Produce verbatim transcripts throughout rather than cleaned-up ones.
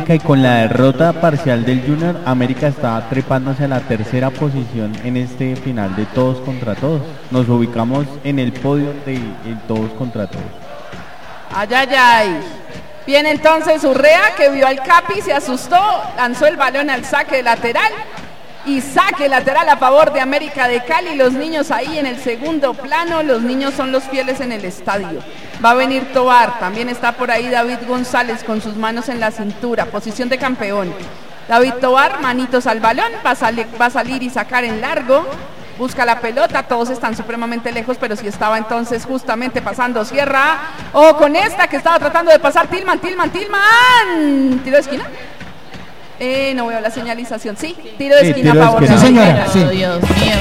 América y con la derrota parcial del Junior, América está trepándose a la tercera posición en este final de todos contra todos. Nos ubicamos en el podio de el todos contra todos. Ay, ay, ay. Viene entonces Urrea, que vio al Capi, se asustó, lanzó el balón al saque lateral y saque lateral a favor de América de Cali. Los niños ahí en el segundo plano, los niños son los fieles en el estadio. Va a venir Tobar, también está por ahí David González con sus manos en la cintura, posición de campeón. David Tobar, manitos al balón, va a, salir, va a salir y sacar en largo. Busca la pelota, todos están supremamente lejos, pero si estaba entonces justamente pasando Sierra, o oh, con esta que estaba tratando de pasar Tillman, Tillman, Tillman, tiro de esquina. Eh, no veo la señalización, sí, tiro de sí, esquina tiro a favor de esquina. Sí, señora, sí. Oh, Dios mío.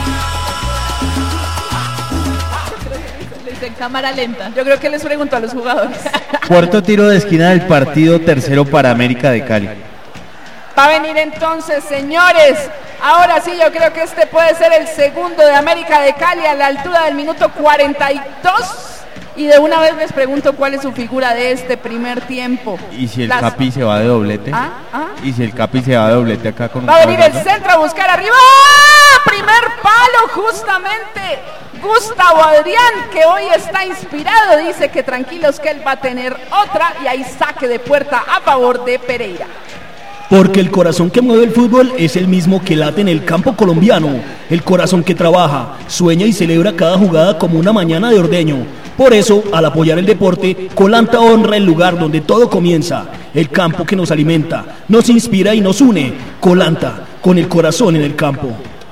En cámara lenta. Yo creo que les pregunto a los jugadores. Cuarto tiro de esquina del partido, tercero para América de Cali. Va a venir entonces, señores. Ahora sí, yo creo que este puede ser el segundo de América de Cali a la altura del minuto cuarenta y dos. Y de una vez les pregunto cuál es su figura de este primer tiempo. ¿Y si el Las... Capi se va de doblete? ¿Ah? ¿Ah? ¿Y si el Capi se va de doblete acá con... Va a venir el centro a buscar arriba. ¡Ah! Primer palo, justamente. Gustavo Adrián, que hoy está inspirado, dice que tranquilos que él va a tener otra. Y ahí saque de puerta a favor de Pereira. Porque el corazón que mueve el fútbol es el mismo que late en el campo colombiano. El corazón que trabaja, sueña y celebra cada jugada como una mañana de ordeño. Por eso, al apoyar el deporte, Colanta honra el lugar donde todo comienza. El campo que nos alimenta, nos inspira y nos une. Colanta, con el corazón en el campo.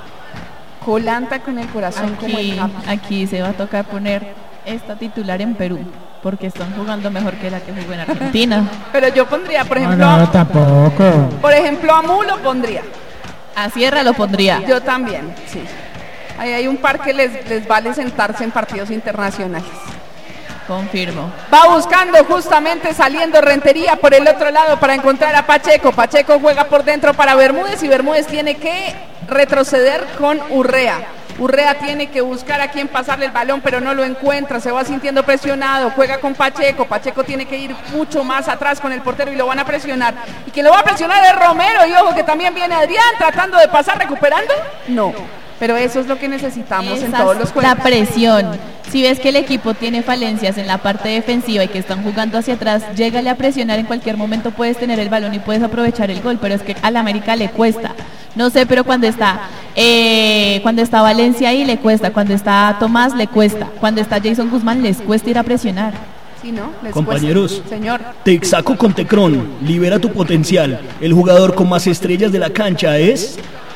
Colanta con el corazón como el Aquí, campo. aquí se va a tocar poner esta titular en Perú, porque están jugando mejor que la que jugó en Argentina. Pero yo pondría, por ejemplo, No, no, tampoco. por ejemplo, a Mu lo pondría. A Sierra lo pondría. Yo también, sí. Ahí hay un par que les, les vale sentarse en partidos internacionales. Confirmo. Va buscando justamente saliendo Rentería por el otro lado para encontrar a Pacheco. Pacheco juega por dentro para Bermúdez y Bermúdez tiene que retroceder con Urrea. Urrea tiene que buscar a quién pasarle el balón, pero no lo encuentra, se va sintiendo presionado, juega con Pacheco, Pacheco tiene que ir mucho más atrás con el portero y lo van a presionar. Y quien lo va a presionar es Romero, y ojo que también viene Adrián tratando de pasar, recuperando. No, pero eso es lo que necesitamos Esa en todos los es juegos. la presión. Si ves que el equipo tiene falencias en la parte defensiva y que están jugando hacia atrás, llégale a presionar, en cualquier momento puedes tener el balón y puedes aprovechar el gol, pero es que al América le cuesta. No sé, pero cuando está eh, cuando está Valencia ahí le cuesta, cuando está Tomás le cuesta, cuando está Jason Guzmán les cuesta ir a presionar. Sí, ¿no? Les Compañeros, cuesta. Señor. Texaco con Tecron, libera tu potencial. El jugador con más estrellas de la cancha es...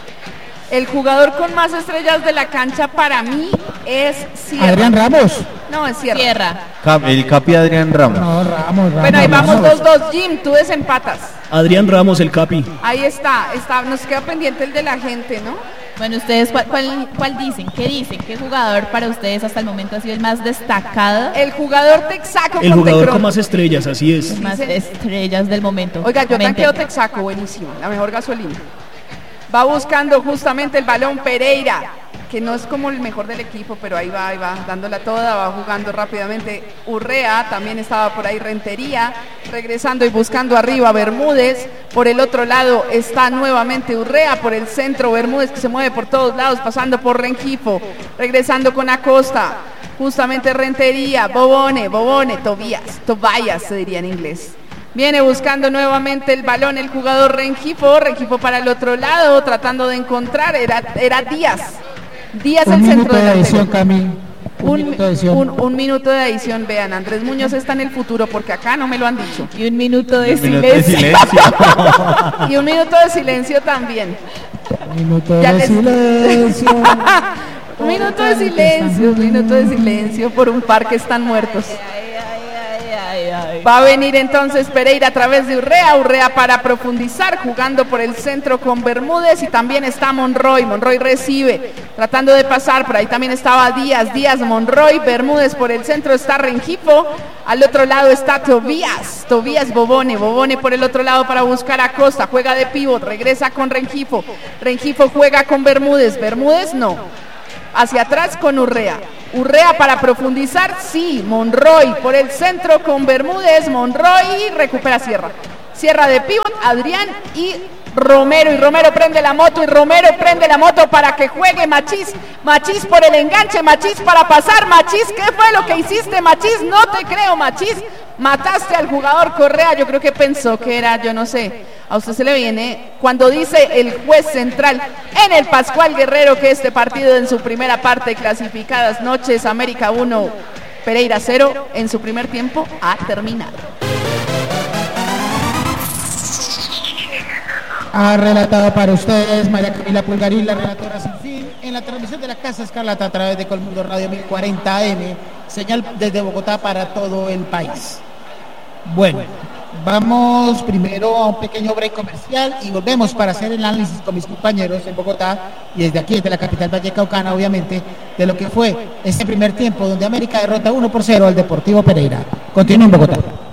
El jugador con más estrellas de la cancha para mí es Sierra. Adrián Ramos. No, es Sierra. Sierra. Cap- el Capi Adrián Ramos. No, Ramos, Ramos. Bueno, ahí vamos Ramos. dos dos, Jim, tú desempatas. Adrián Ramos, el Capi. Ahí está, está, nos queda pendiente el de la gente, ¿no? Bueno, ustedes, ¿cuál, cuál, cuál dicen? ¿Qué dicen? ¿Qué jugador para ustedes hasta el momento ha sido el más destacado? El jugador Texaco El con jugador Tecron. con más estrellas, así es. Las más dice- estrellas del momento. Oiga, yo Comenten. tanqueo Texaco, buenísimo, la mejor gasolina. Va buscando justamente el balón Pereira, que no es como el mejor del equipo, pero ahí va, ahí va, dándola toda, va jugando rápidamente Urrea, también estaba por ahí Rentería, regresando y buscando arriba Bermúdez, por el otro lado está nuevamente Urrea, por el centro Bermúdez que se mueve por todos lados, pasando por Rengifo, regresando con Acosta, justamente Rentería, Bobone, Bobone, Tobías, Tobias se diría en inglés. Viene buscando nuevamente el balón el jugador Rengifo, Rengifo para el otro lado, tratando de encontrar, era, era Díaz. Díaz Un el minuto centro de delantero. edición, Cami. Un, Un, minuto de edición. un- un minuto de edición, vean, Andrés Muñoz está en el futuro porque acá no me lo han dicho. Y un minuto de Un minuto de silencio. silencio. Y un minuto de silencio también. Minuto Ya de les- silencio. Un minuto de silencio, un minuto de silencio por un par que están muertos. Va a venir entonces Pereira a través de Urrea, Urrea para profundizar, jugando por el centro con Bermúdez y también está Monroy, Monroy recibe, tratando de pasar, por ahí también estaba Díaz, Díaz, Monroy, Bermúdez por el centro está Rengifo, al otro lado está Tobías, Tobías Bobone, Bobone por el otro lado para buscar a Costa, juega de pívot, regresa con Rengifo, Rengifo juega con Bermúdez, Bermúdez no, hacia atrás con Urrea. Urrea para profundizar, sí, Monroy por el centro con Bermúdez, Monroy recupera Sierra. Cierra de pívot Adrián y Romero, y Romero prende la moto, y Romero prende la moto para que juegue Machís, Machís por el enganche, Machís para pasar, Machís, ¿qué fue lo que hiciste, Machís? No te creo, Machís, mataste al jugador Correa. Yo creo que pensó que era, yo no sé, a usted se le viene cuando dice el juez central en el Pascual Guerrero que este partido en su primera parte, clasificadas noches, América uno, Pereira cero, en su primer tiempo ha terminado. Ha relatado para ustedes María Camila Pulgarín, la relatora sin fin, en la transmisión de la Casa Escarlata a través de Colmundo Radio mil cuarenta A M, señal desde Bogotá para todo el país. Bueno, vamos primero a un pequeño break comercial y volvemos para hacer el análisis con mis compañeros en Bogotá y desde aquí, desde la capital vallecaucana, obviamente, de lo que fue este primer tiempo donde América derrota uno por cero al Deportivo Pereira. Continúa en Bogotá.